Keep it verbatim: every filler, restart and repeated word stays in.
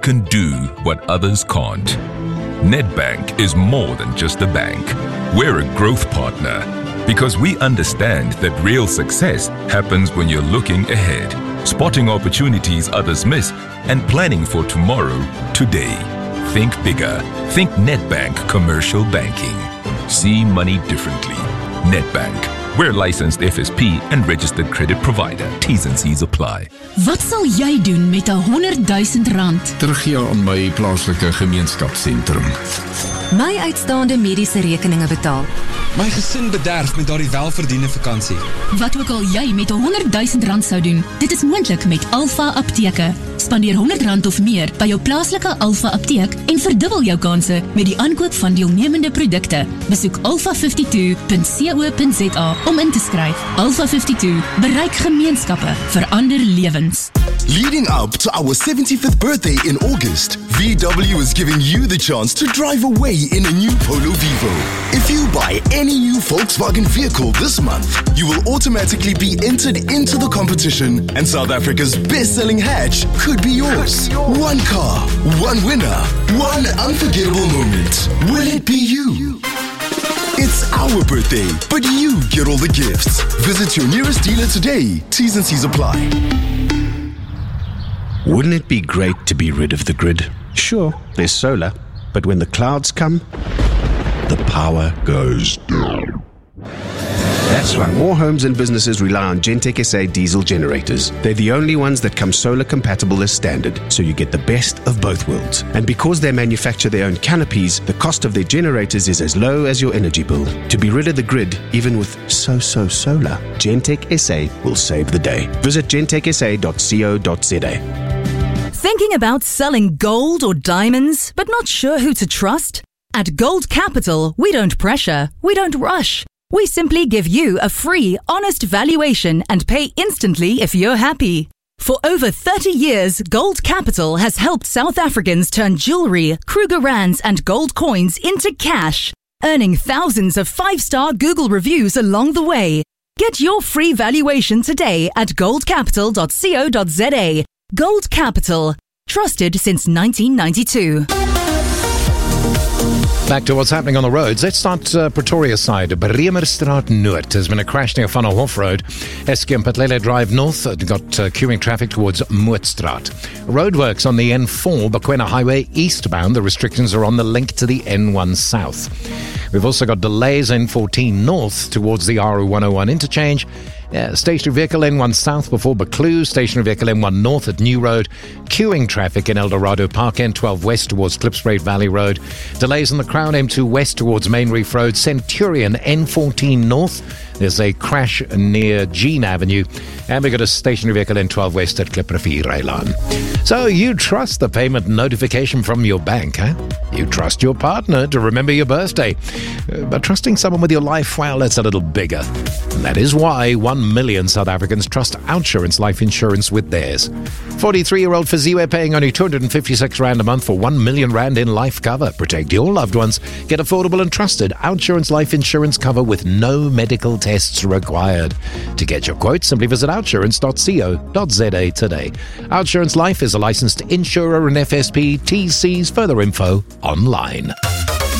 can do what others can't. Nedbank is more than just a bank. We're a growth partner because we understand that real success happens when you're looking ahead, spotting opportunities others miss, and planning for tomorrow, today. Think bigger. Think Nedbank Commercial Banking. See money differently. Nedbank. We're licensed F S P and registered credit provider. T's and C's apply. Wat sal jy doen met een honderdduisend rand? Teruggee aan my plaaslike gemeenskapsentrum. My uitstaande mediese rekeninge betaal. My gesin bederf met daardie welverdiende vakansie. Wat ook al jy met een honderdduisend rand sou doen, dit is moontlik met Alpha Apteke. Spandeer honderd rand of meer by jou plaaslike Alpha Apteek en verdubbel jou kanse met die aankoop van deelnemende produkte. Besoek alpha vyfty-two dot co dot za om in te skryf. Alpha vyfty-two, bereik gemeenskappe, verander lewens. Leading up to our seventy-fifth birthday in August, V W is giving you the chance to drive away in a new Polo Vivo. If you buy any new Volkswagen vehicle this month, you will automatically be entered into the competition, and South Africa's best-selling hatch could be yours. One car, one winner, one unforgettable moment. Will it be you? It's our birthday, but you get all the gifts. Visit your nearest dealer today. T's and C's apply. Wouldn't it be great to be rid of the grid? Sure, there's solar, but when the clouds come, the power goes down. That's why more homes and businesses rely on Gentech S A diesel generators. They're the only ones that come solar compatible as standard, so you get the best of both worlds. And because they manufacture their own canopies, the cost of their generators is as low as your energy bill. To be rid of the grid, even with so-so solar, Gentech S A will save the day. Visit gentech s a dot co dot za. Thinking about selling gold or diamonds, but not sure who to trust? At Gold Capital, we don't pressure, we don't rush. We simply give you a free, honest valuation and pay instantly if you're happy. For over thirty years, Gold Capital has helped South Africans turn jewelry, Kruger Rands and gold coins into cash, earning thousands of five-star Google reviews along the way. Get your free valuation today at gold capital dot co dot za. Gold Capital, trusted since nineteen ninety-two. Back to what's happening on the roads. Let's start uh, Pretoria side. Bremerstraat Noord. There's been a crash near Van der Hof Road. Eskom Patlele Drive North uh, got uh, queuing traffic towards Mootstraat. Roadworks on the N four, Bakwena Highway eastbound. The restrictions are on the link to the N one South. We've also got delays N fourteen North towards the R O one oh one interchange. Yeah, stationary vehicle N one South before Baclue, stationary vehicle N one North at New Road, queuing traffic in Eldorado Park, N twelve West towards Klipspruit Valley Road, delays on the Crown M two West towards Main Reef Road, Centurion N fourteen North. There's a crash near Jean Avenue, and we've got a stationary vehicle N twelve West at Kliprivier. So you trust the payment notification from your bank, huh? You trust your partner to remember your birthday. Uh, but trusting someone with your life, well, that's a little bigger. And that is why one million South Africans trust Outsurance Life Insurance with theirs. forty-three-year-old Faziwe paying only two hundred fifty-six rand a month for one million rand in life cover. Protect your loved ones. Get affordable and trusted Outsurance Life Insurance cover with no medical tests required. To get your quote, simply visit outsurance dot co dot za today. Outsurance Life is a licensed insurer and F S P. T C's further info online.